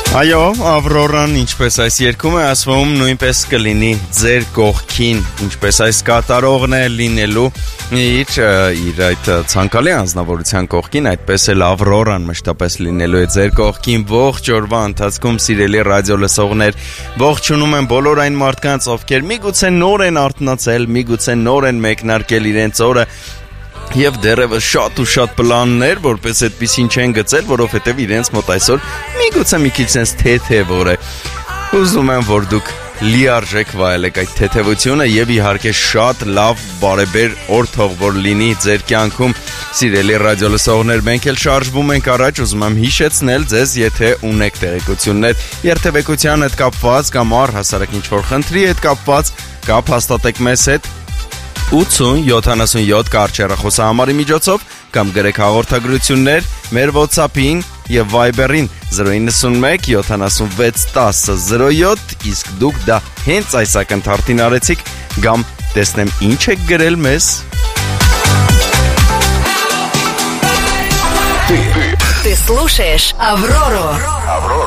Այո, Ավրորան ինչպես այս երգում է ասվում նույնպես կլինի ձեր կողքին, ինչպես այս կատարողն է լինելու իր այդ ցանկալի անձնավորության կողքին, այդպես էլ Ավրորան մշտապես լինելու է ձեր կողքին ողջ օրվա ընթացքում սիրելի ռադիո լսողներ, ողջունում եմ բոլոր այն մարդկանց, ովքեր միգուցե նոր են արթնացել, միգուցե նոր են մեկնարկել իրենց օրը Եվ դեռևս շատ ու շատ պլաններ, որպես այդպեսին չեն գծել, որովհետև իրենց մոտ այսօր միգուցե մի քիչ sense թեթև օր է։ Ուզում եմ, որ դուք լիարժեք վայելեք այդ թեթևությունը եւ իհարկե շատ լավ բարեբեր օր թող որ լինի ձեր կյանքում։ Սիրելի ռադիո լսողներ, մենք էլ շարժվում ենք առաջ, ուզում եմ հիշեցնել ձեզ, եթե ունեք տեղեկություններ երթևեկության հետ կապված կամ առհասարակ ինչ-որ խնդրի հետ կապված, կապ հաստատեք մեզ հետ 80-77 կարճ հեռախոսահամարի միջոցով կամ գրեք հաղորդագրություններ մեր WhatsApp-ին եւ Viber-ին 091 76 10 07 իսկ դուք դա հենց այս ակնթարթին արեցիք կամ տեսնեմ ինչ եք գրել մեզ Ты слушаешь Аврору.